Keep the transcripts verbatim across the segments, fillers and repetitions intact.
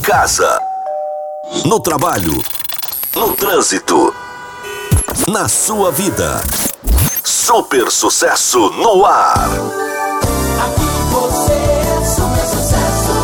casa, no trabalho, no trânsito, na sua vida. Super Sucesso no ar. Aqui você é super sucesso.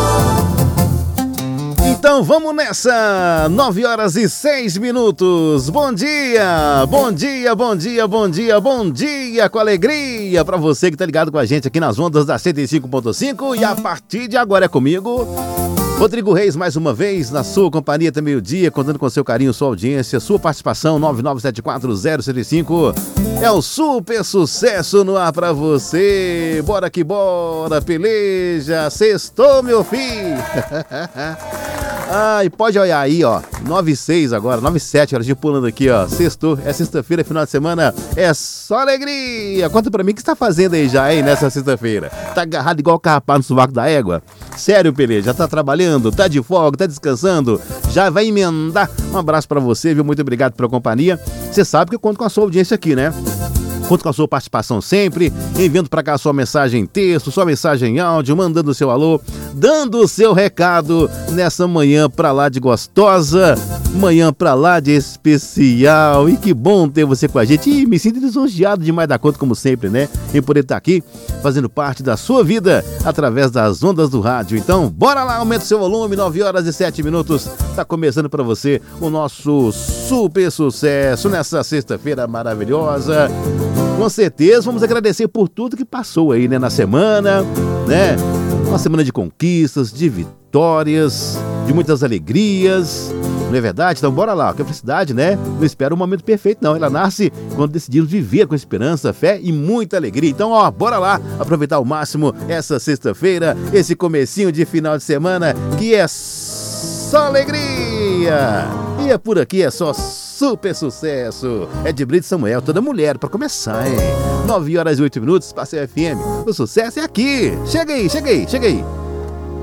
Então vamos nessa, nove horas e seis minutos. Bom dia, bom dia, bom dia, bom dia, bom dia, com alegria pra você que tá ligado com a gente aqui nas ondas da cento e cinco ponto cinco. E a partir de agora é comigo, Rodrigo Reis, mais uma vez, na sua companhia até meio-dia, contando com seu carinho, sua audiência, sua participação. Nove nove sete quatro zero sete cinco é o Super Sucesso no ar pra você. Bora que bora, peleja, sextou, meu filho. Ah, e pode olhar aí, ó, nove e seis agora, nove e sete, horas de pulando aqui, ó, sextou, é sexta-feira, final de semana, é só alegria. Conta pra mim o que você tá fazendo aí já, hein, nessa sexta-feira. Tá agarrado igual carrapato no sovaco da égua? Sério, Pelê, já tá trabalhando, tá de folga, tá descansando, já vai emendar. Um abraço pra você, viu, muito obrigado pela companhia. Você sabe que eu conto com a sua audiência aqui, né? Conto com a sua participação sempre, enviando para cá a sua mensagem em texto, sua mensagem em áudio, mandando o seu alô, dando o seu recado nessa manhã pra lá de gostosa, manhã pra lá de especial. E que bom ter você com a gente. E me sinto lisonjeado demais da conta, como sempre, né? Em poder estar aqui, fazendo parte da sua vida, através das ondas do rádio. Então, bora lá, aumenta o seu volume, nove horas e sete minutos. Tá começando para você o nosso super sucesso nessa sexta-feira maravilhosa. Com certeza, vamos agradecer por tudo que passou aí, né, na semana, né? Uma semana de conquistas, de vitórias, de muitas alegrias, não é verdade? Então bora lá, que a felicidade, né, não espera um momento perfeito, não. Ela nasce quando decidimos viver com esperança, fé e muita alegria. Então, ó, bora lá, aproveitar ao máximo essa sexta-feira, esse comecinho de final de semana, que é só alegria. E é por aqui, é só super sucesso. É de Brito Samuel, toda mulher, pra começar, hein? nove horas e oito minutos, Passeio F M. O sucesso é aqui. Chega aí, chega aí, chega aí.